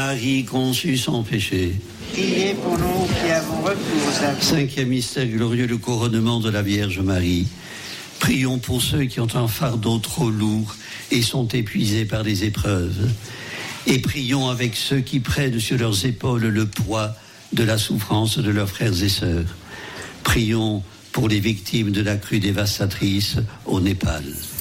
Marie conçue sans péché. Priez pour nous qui avons recours à vous. Cinquième mystère glorieux, le couronnement de la Vierge Marie. Prions pour ceux qui ont un fardeau trop lourd et sont épuisés par les épreuves. Et prions avec ceux qui prennent sur leurs épaules le poids de la souffrance de leurs frères et sœurs. Prions pour les victimes de la crue dévastatrice au Népal.